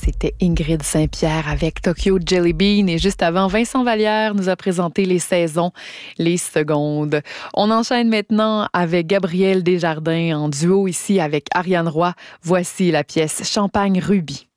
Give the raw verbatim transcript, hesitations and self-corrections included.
c'était Ingrid Saint-Pierre avec Tokyo Jelly Bean. Et juste avant, Vincent Vallière nous a présenté les saisons, les secondes. On enchaîne maintenant avec Gabriel Desjardins en duo ici avec Ariane Roy. Voici la pièce Champagne Ruby.